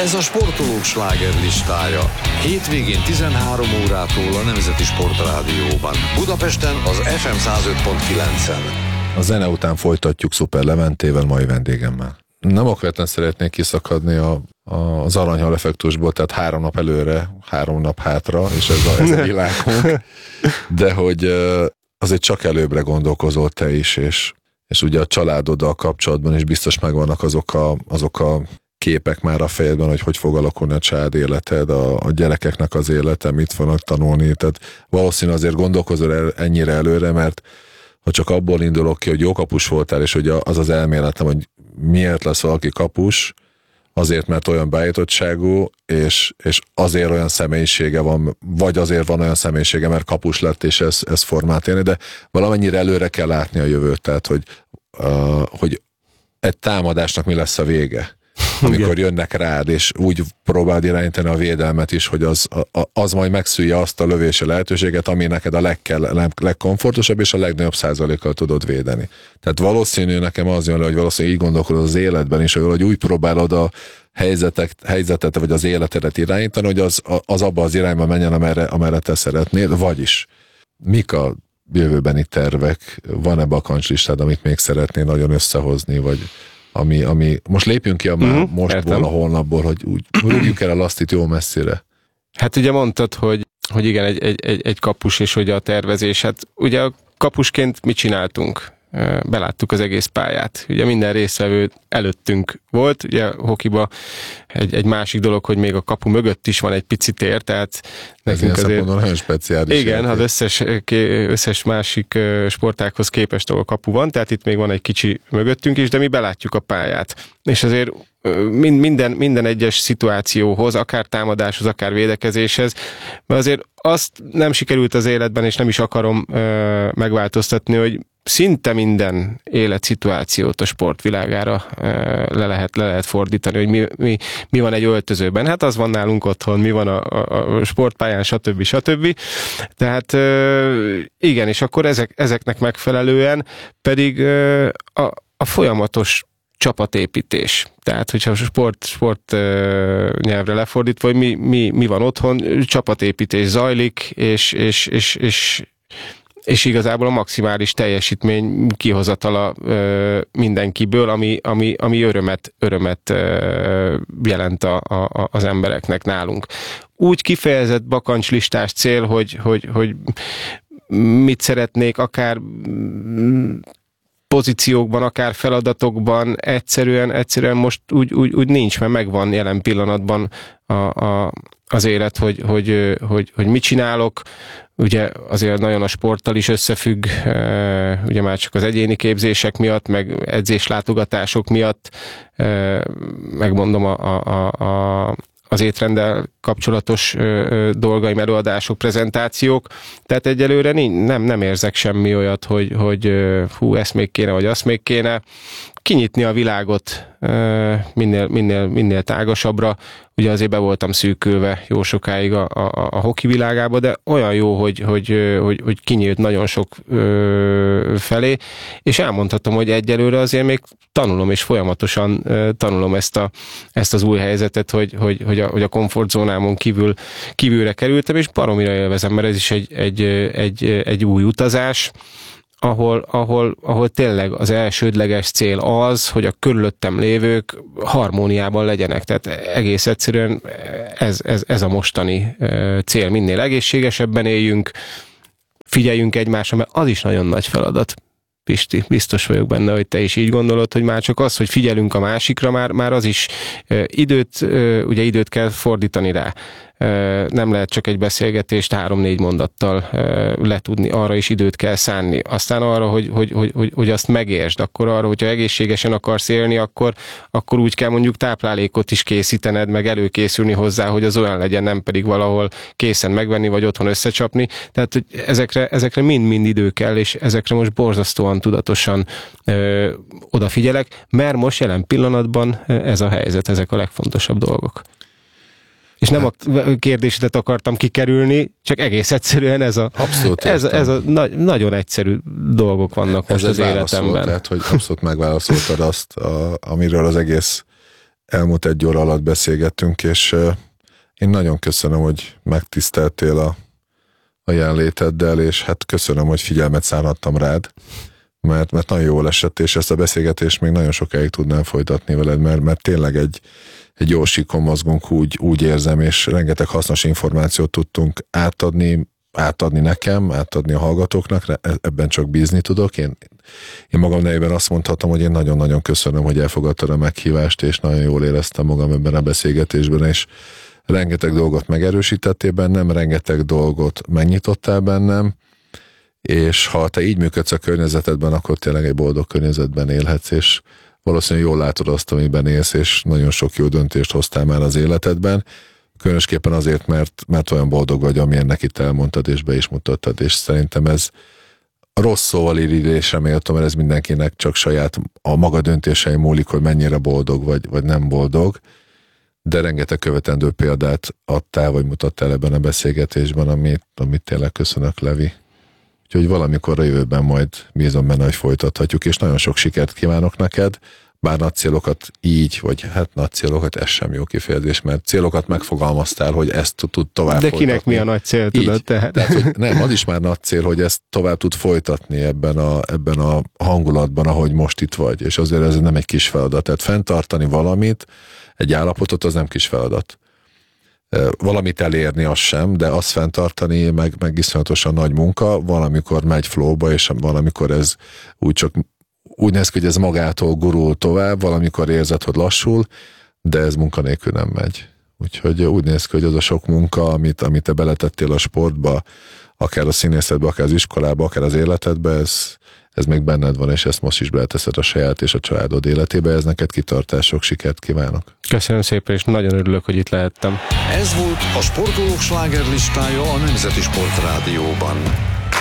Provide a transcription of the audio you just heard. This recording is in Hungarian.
Ez a sportolók slágerlistája. Hétvégén 13 órától a Nemzeti Sportrádióban. Budapesten az FM 105.9-en. A zene után folytatjuk Szuper Leventével, mai vendégemmel. Nem okvetlen szeretnék kiszakadni az aranyhal effektusból, tehát 3 nap előre, 3 nap hátra, és ez a világunk. De hogy azért csak előbbre gondolkozol te is, és ugye a családoddal kapcsolatban is biztos megvannak azok a képek már a fejedben, hogy fog alakulni a család életed, a gyerekeknek az élete, mit fognak tanulni. Tehát valószínűleg azért gondolkozol ennyire előre, mert ha csak abból indulok ki, hogy jó kapus voltál, és hogy az elméletem, hogy miért lesz valaki kapus, azért, mert olyan beállítottságú, és azért olyan személyisége van, vagy azért van olyan személyisége, mert kapus lett, és ez formát élni, de valamennyire előre kell látni a jövőt, tehát, hogy egy támadásnak mi lesz a vége, amikor jönnek rád, és úgy próbáld irányítani a védelmet is, hogy az majd megszülje azt a lövési lehetőséget, ami neked a legkomfortosabb, és a legnagyobb százalékkal tudod védeni. Tehát valószínű nekem az jön le, hogy valószínűleg így gondolkodod az életben is, hogy úgy próbálod a helyzetet, vagy az életedet irányítani, hogy az abba az irányba menjen, amerre te szeretnél, vagyis mik a jövőbeni tervek, van-e bakancslistád, amit még szeretnél nagyon összehozni, vagy ami most lépjünk ki mostból, a holnapból, hogy úgy rúgjuk el a lasztit jó messzire. Hát ugye mondtad, hogy igen, egy kapus, és hogy a tervezés, hát ugye a kapusként mit csináltunk? Beláttuk az egész pályát. Ugye minden résztvevő előttünk volt, ugye hokiba egy másik dolog, hogy még a kapu mögött is van egy pici tér, tehát nekünk azért nagyon speciális. Igen, az összes másik sportághoz képest, ahol kapu van, tehát itt még van egy kicsi mögöttünk is, de mi belátjuk a pályát. És azért minden egyes szituációhoz, akár támadáshoz, akár védekezéshez, mert azért azt nem sikerült az életben, és nem is akarom megváltoztatni, hogy szinte minden életszituációt a sportvilágára le lehet fordítani, hogy mi van egy öltözőben. Hát az van nálunk otthon, mi van a sportpályán, stb. Tehát igen, és akkor ezeknek megfelelően pedig a folyamatos csapatépítés. Tehát, hogyha sport nyelvre lefordítva, hogy mi van otthon, csapatépítés zajlik, és igazából a maximális teljesítmény kihozatala mindenkiből, ami örömet jelent az embereknek nálunk. Úgy kifejezett bakancslistás cél, hogy mit szeretnék, akár pozíciókban, akár feladatokban, egyszerűen most úgy nincs, mert megvan jelen pillanatban az élet, hogy mit csinálok. Ugye azért nagyon a sporttal is összefügg, ugye már csak az egyéni képzések miatt, meg edzéslátogatások miatt, megmondom az étrenddel kapcsolatos dolgaim, előadások, prezentációk, tehát egyelőre nem érzek semmi olyat, hogy hú, ezt még kéne, vagy azt még kéne. Kinyitni a világot minél tágasabbra. Ugye azért be voltam szűkülve jó sokáig a hoki világába, de olyan jó, hogy kinyílt nagyon sok felé, és elmondhatom, hogy egyelőre azért még tanulom, és folyamatosan tanulom ezt az új helyzetet, hogy a komfortzónámon kívülre kerültem, és baromira élvezem, mert ez is egy új utazás, ahol tényleg az elsődleges cél az, hogy a körülöttem lévők harmóniában legyenek. Tehát egész egyszerűen ez a mostani cél. Minél egészségesebben éljünk, figyeljünk egymásra, mert az is nagyon nagy feladat. Pisti, biztos vagyok benne, hogy te is így gondolod, hogy már csak az, hogy figyelünk a másikra, már az is időt kell fordítani rá. Nem lehet csak egy beszélgetést 3-4 mondattal letudni, arra is időt kell szánni. Aztán arra, hogy azt megértsd, akkor arra, hogyha egészségesen akarsz élni, akkor úgy kell mondjuk táplálékot is készítened, meg előkészülni hozzá, hogy az olyan legyen, nem pedig valahol készen megvenni, vagy otthon összecsapni. Tehát hogy ezekre mind-mind idő kell, és ezekre most borzasztóan tudatosan odafigyelek, mert most jelen pillanatban ez a helyzet, ezek a legfontosabb dolgok. És nem a kérdésedet akartam kikerülni, csak egész egyszerűen ez a nagyon egyszerű dolgok vannak most az életemben. Tehát, hogy abszolút megválaszoltad azt, amiről az elmúlt 1 óra alatt beszélgettünk, és én nagyon köszönöm, hogy megtiszteltél a jelenléteddel, és hát köszönöm, hogy figyelmet szánhattam rád, mert nagyon jól esett, és ezt a beszélgetést még nagyon sokáig tudnám folytatni veled, mert tényleg egy jó síkon mozgunk, úgy érzem, és rengeteg hasznos információt tudtunk átadni nekem, átadni a hallgatóknak, ebben csak bízni tudok. Én magam nevében azt mondhatom, hogy én nagyon-nagyon köszönöm, hogy elfogadtad a meghívást, és nagyon jól éreztem magam ebben a beszélgetésben, és rengeteg dolgot megerősítettél bennem, rengeteg dolgot megnyitottál bennem, és ha te így működsz a környezetedben, akkor tényleg egy boldog környezetben élhetsz, és valószínűleg jól látod azt, amiben élsz, és nagyon sok jó döntést hoztál már az életedben, különösképpen azért, mert olyan boldog vagy, amilyennek itt elmondtad, és be is mutattad, és szerintem ez a rossz szóval irigylésre méltó, mert ez mindenkinek csak saját a maga döntései múlik, hogy mennyire boldog vagy nem boldog, de rengeteg követendő példát adtál, vagy mutattál ebben a beszélgetésben, amit tényleg köszönök, Levi. Úgyhogy valamikor a jövőben majd bízom benne, hogy folytathatjuk, és nagyon sok sikert kívánok neked, bár nagy célokat így, vagy hát nagy célokat, ez sem jó kifejezés, mert célokat megfogalmaztál, hogy ezt tud tovább de folytatni. Kinek mi a nagy cél, tudod? Tehát hogy nem, az is már nagy cél, hogy ezt tovább tud folytatni ebben a hangulatban, ahogy most itt vagy, és azért ez nem egy kis feladat. Tehát fenntartani valamit, egy állapotot, az nem kis feladat. Valamit elérni az sem, de azt fenntartani meg iszonyatosan nagy munka, valamikor megy flowba, és valamikor ez úgy néz ki, hogy ez magától gurul tovább, valamikor érzed, hogy lassul, de ez munkanélkül nem megy. Úgyhogy úgy néz ki, hogy az a sok munka, amit te beletettél a sportba, akár a színészetbe, akár az iskolába, akár az életedbe, ez még benned van, és ezt most is beleteszed a saját és a családod életébe. Ez neked kitartás, sok sikert kívánok. Köszönöm szépen, és nagyon örülök, hogy itt lehettem. Ez volt a Sportolók slágerlistája a Nemzeti Sportrádióban.